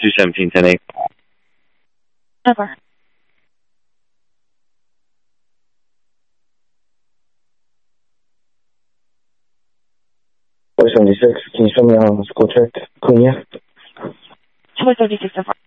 217-10-8. Over. 476, can you show me on school check, Cunha? 436 over.